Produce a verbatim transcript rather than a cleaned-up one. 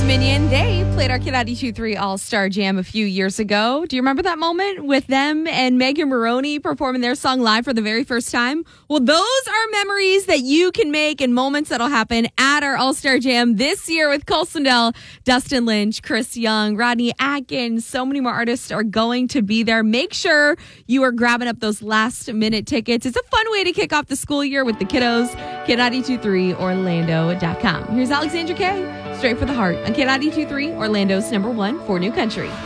Minion. They played our Kid ninety-two point three All-Star Jam a few years ago. Do you remember that moment with them and Megan Maroney performing their song live for the very first time? Well, those are memories that you can make and moments that'll happen at our All-Star Jam this year with Cole Swindell, Dustin Lynch, Chris Young, Rodney Atkins. So many more artists are going to be there. Make sure you are grabbing up those last-minute tickets. It's a fun way to kick off the school year with the kiddos. Kid ninety-two point three Orlando dot com. Here's Alexandra Kay, straight for the heart on Kid ninety-two point three, Orlando's number one for New Country.